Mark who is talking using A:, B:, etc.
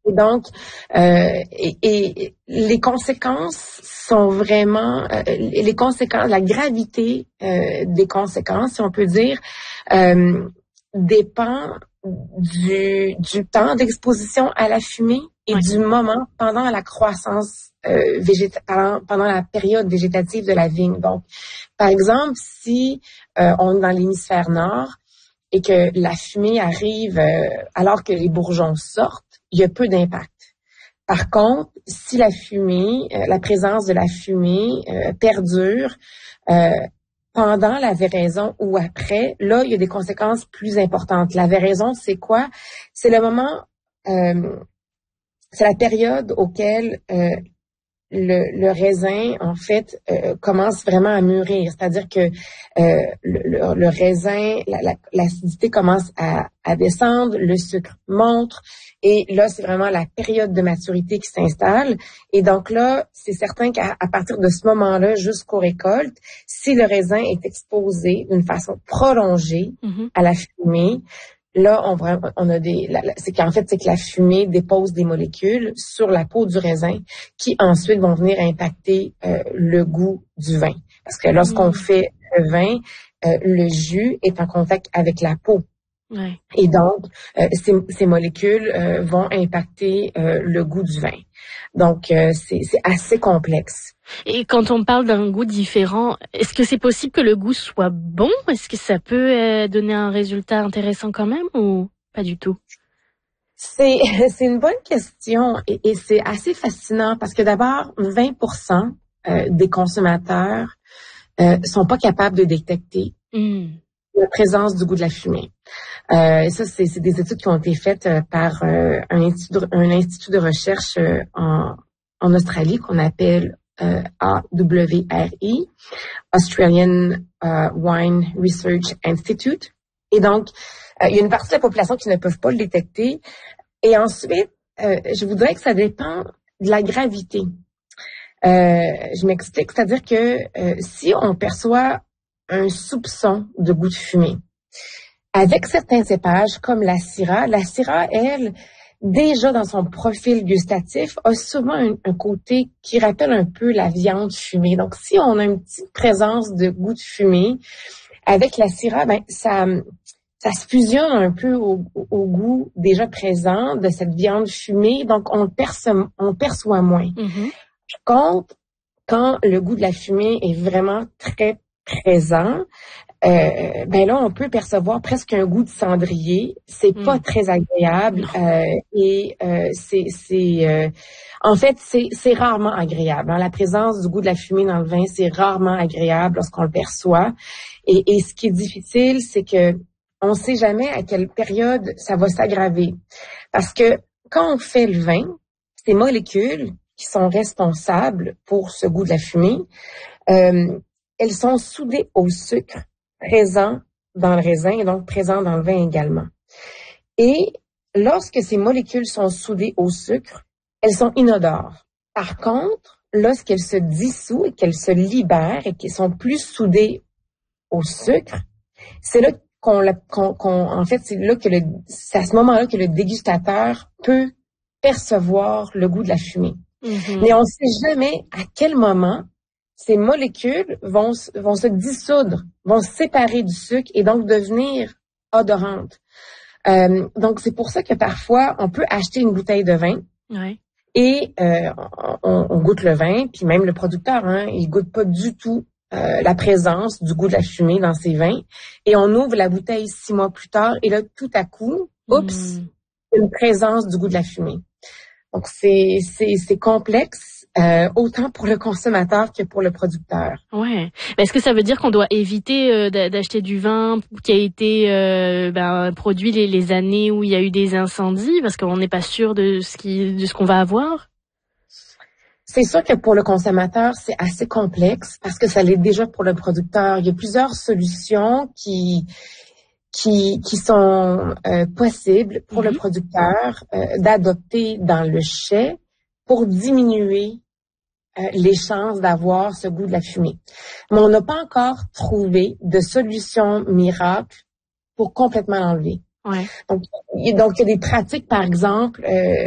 A: Et les conséquences sont vraiment, les conséquences, la gravité des conséquences, si on peut dire, dépend du temps d'exposition à la fumée et du moment pendant la croissance pendant la période végétative de la vigne. Donc, par exemple, si on est dans l'hémisphère nord et que la fumée arrive alors que les bourgeons sortent, il y a peu d'impact. Par contre, si la fumée, la présence de la fumée perdure pendant la véraison ou après, là, il y a des conséquences plus importantes. La véraison, c'est quoi? C'est le moment, c'est la période auquel le raisin, en fait, commence vraiment à mûrir. C'est-à-dire que le raisin, l'acidité commence à descendre, le sucre monte, et là, c'est vraiment la période de maturité qui s'installe. Et donc là, c'est certain qu'à partir de ce moment-là, jusqu'aux récoltes, si le raisin est exposé d'une façon prolongée à la fumée, là, on a c'est que la fumée dépose des molécules sur la peau du raisin qui ensuite vont venir impacter le goût du vin. Parce que lorsqu'on fait le vin, le jus est en contact avec la peau. Ouais. Et donc, ces molécules vont impacter le goût du vin. Donc, c'est assez complexe.
B: Et quand on parle d'un goût différent, est-ce que c'est possible que le goût soit bon? Est-ce que ça peut donner un résultat intéressant quand même ou pas du tout?
A: C'est une bonne question et c'est assez fascinant parce que d'abord, 20% des consommateurs sont pas capables de détecter la présence du goût de la fumée. Et ça, c'est des études qui ont été faites par un institut de recherche en Australie qu'on appelle AWRI, Australian Wine Research Institute. Et donc, il y a une partie de la population qui ne peuvent pas le détecter. Et ensuite, je voudrais que ça dépend de la gravité. Je m'explique, c'est-à-dire que si on perçoit un soupçon de goût de fumée, avec certains cépages comme la Syrah, elle, déjà dans son profil gustatif, a souvent un côté qui rappelle un peu la viande fumée. Donc, si on a une petite présence de goût de fumée, avec la Syrah, ça se fusionne un peu au goût déjà présent de cette viande fumée, donc on perçoit moins. Par contre, quand le goût de la fumée est vraiment très présent, là, on peut percevoir presque un goût de cendrier. C'est pas très agréable en fait, c'est rarement agréable. La présence du goût de la fumée dans le vin, c'est rarement agréable lorsqu'on le perçoit. Et ce qui est difficile, c'est que on sait jamais à quelle période ça va s'aggraver. Parce que quand on fait le vin, ces molécules qui sont responsables pour ce goût de la fumée, elles sont soudées au sucre présent dans le raisin et donc présent dans le vin également. Et lorsque ces molécules sont soudées au sucre, elles sont inodores. Par contre, lorsqu'elles se dissouent et qu'elles se libèrent et qu'elles sont plus soudées au sucre, c'est là en fait, c'est à ce moment-là que le dégustateur peut percevoir le goût de la fumée. Mais on ne sait jamais à quel moment ces molécules vont se dissoudre, vont se séparer du sucre et donc devenir odorantes. Donc, c'est pour ça que parfois, on peut acheter une bouteille de vin et on goûte le vin, puis même le producteur, il goûte pas du tout la présence du goût de la fumée dans ses vins. Et on ouvre la bouteille 6 mois plus tard et là, tout à coup, une présence du goût de la fumée. Donc, c'est complexe, autant pour le consommateur que pour le producteur.
B: Ouais. Est-ce que ça veut dire qu'on doit éviter d'acheter du vin qui a été produit les années où il y a eu des incendies parce qu'on n'est pas sûr de ce qu'on va avoir?
A: C'est sûr que pour le consommateur, c'est assez complexe parce que ça l'est déjà pour le producteur. Il y a plusieurs solutions qui sont possibles pour le producteur d'adopter dans le chai pour diminuer les chances d'avoir ce goût de la fumée. Mais on n'a pas encore trouvé de solution miracle pour complètement l'enlever. Donc, il y a des pratiques, par exemple,